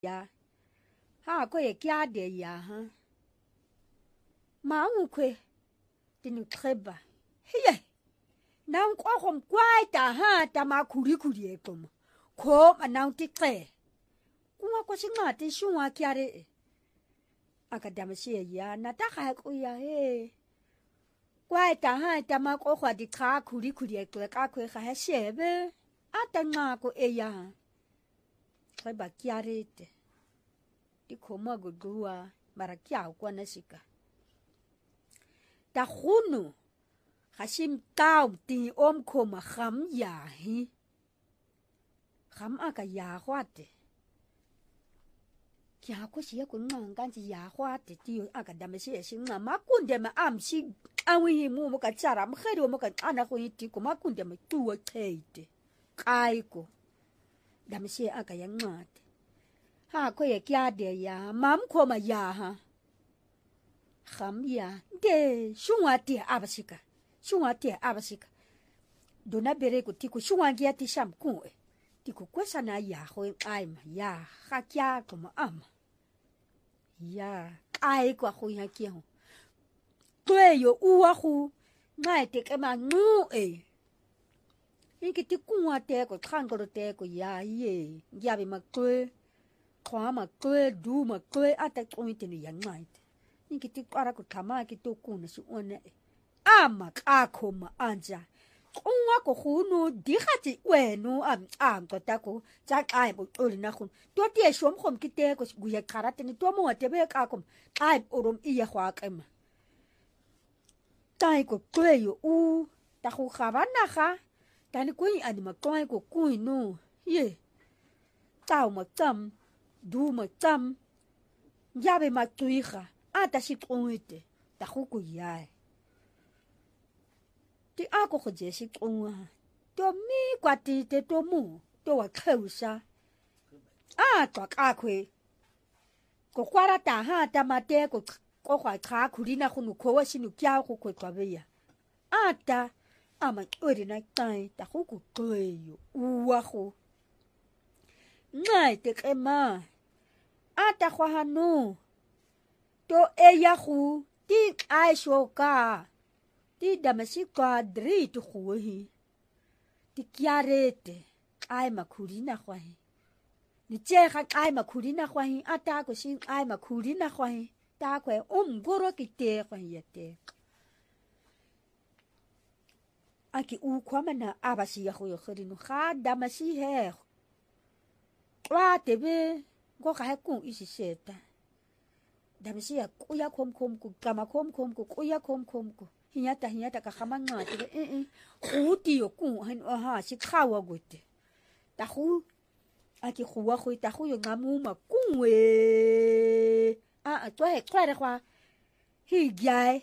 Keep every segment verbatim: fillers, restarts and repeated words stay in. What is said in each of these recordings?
ya ha ko ye kya de ya ha ma u kwe tinu treba hiye nang kwa khom kwai ta ha ta ma khuri khuri e kom kho anang ti kle kuma ko singa ti shunwa kya re akadama she ya na ta kha ko ya he kwai ta ha ta ma ko khwa di kha khuri khuri e kle ka khwe kha ha shebe ata nga ko e ya treba kya re te ti khoma go dua mara kya kwa na sika ta khunu khashim taw ti om khoma kham ya hi kham aka ya khwate kya ko siya ko ngang kan ji ya khwate ti aka dame se singa makunde ma am si awi mu mo ka tsara mo khero mo ka ana ko ti ko makunde ma tuwa tete kai ko dame se aka ya ngate ha ko ye kya de ya mam khoma ya ha kham ya de shunwa ti abasika shunwa te abasika dona bere ko tiku shunwa gia ti sham ku e tiku kwesa na ya ho ai ma ya ha kya ko ma ama ya ai ko ho ya ki ho twe yo uwa hu ngai te ke ma nu e iki ti ku wa te ko khang ko te ko ya ye ya bi ma twe khwa ma twe du ma twe ata ko ti ni ya ngai iki ti para ko thama ki to ku na su one ama kakhoma anja unwa ko khunu digati wenu am am tota ko ja kai bo tori na khun to tie shom khom kite ko guya karate ni to mo te be ka kom ai orom iya khwa kema tai ko tweyo u ta khu khabana kha tani ko ani ma toi ko kui no ye tao ma tam du ma tam yabe ma tuiga ata si tongite ta khu ko yae ti ako go jesi tongwa to mi kwati te to mu to wa khausa a twa ka khwe ko kwara ta ha ta mate ko ko khwa kha khulina khunu kho wa sinu kya go khwe twabe ya ata ama ori na tai ta go ku tleyo uwa go ngai te kema ata khwa hanu to eya khu ti ai shoka ti damasi quadri tu khuhi ti kiarete ai makhurina khwahi ni che kha ai makhurina khwahi ata ko sin ai makhurina khwahi ta khwe um goro ki te khwahi yate aki u khwamana abasi ya khu khirinu kha damasi he wa tebe go kha ku isi seta damasi ya ku ya khom khom ku kama khom khom ku ku ya khom khom ku hinyata hinyata ka khamanga te e e khuti yo ku han ha si khawa gote ta khu aki khuwa khu ta khu yo ngamu ma ku we a a twa he twa re kwa hi gyai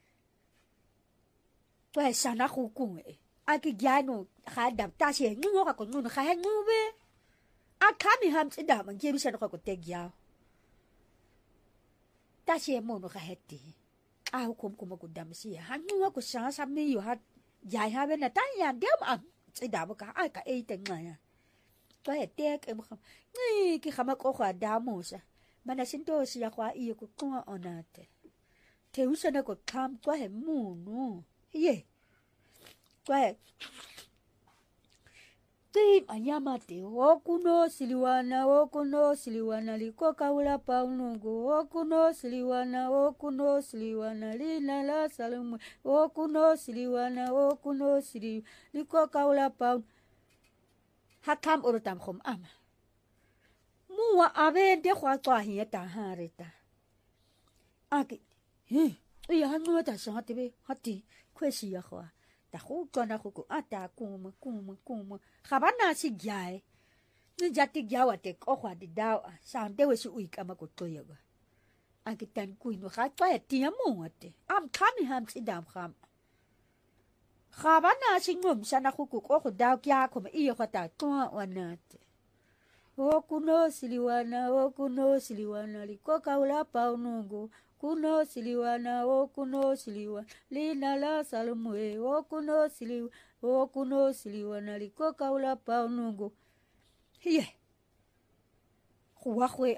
twa sana khu ku e aki gyai no kha dam ta se ngu ka ko ngu kha he ngu be a khami ham tsi da man je bi sa ko te gya ta se mo no kha he ti a hukum kuma gudam si hanu ko sa sa mi yo ha jai ha be na ta ya dem am tsi da ba ka a ka e te nga ya to e te ke mo ni ki khama ko kha da mo sa mana sin to si ya kwa i ko ko onate te usa na ko tham to he mu no ye to e ti anyama te okuno siliwana okuno siliwana liko kaula paunungu okuno siliwana okuno siliwana lina la salamu okuno siliwana okuno sili liko kaula paun hakam urutam khom ama muwa ave de khwa twa hi ta hareta aki he ya hanu ta sa te be hati kwesi ya khwa ta khu tona khu ku ata kuma kuma kuma khabana si gyai ni jati gyawa te ko khwa di daw sa de we su uika ma ko toya ga akitan ku no kha twa ti mo ate am khami ham si dam kham khabana si ngum sana khu ku ko khu daw kya ko ma i khwa ta to wanate o kuno siliwana o kuno siliwana li ko kaula paunungu kuno siliwana o kuno siliwa lina la salmwe o kuno siliwa o kuno siliwana liko kaula paunungu hiye go wa go